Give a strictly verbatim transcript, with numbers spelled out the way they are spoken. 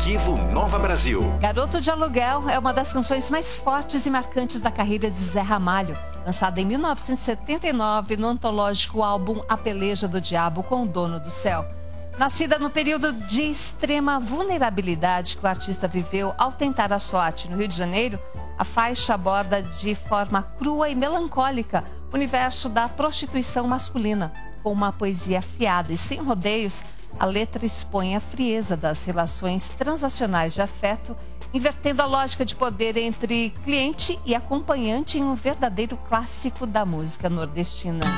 Arquivo Nova Brasil. Garoto de Aluguel é uma das canções mais fortes e marcantes da carreira de Zé Ramalho, lançada em mil novecentos e setenta e nove no antológico álbum A Peleja do Diabo com o Dono do Céu. Nascida no período de extrema vulnerabilidade que o artista viveu ao tentar a sorte no Rio de Janeiro, a faixa aborda de forma crua e melancólica o universo da prostituição masculina. Com uma poesia afiada e sem rodeios, a letra expõe a frieza das relações transacionais de afeto, invertendo a lógica de poder entre cliente e acompanhante em um verdadeiro clássico da música nordestina.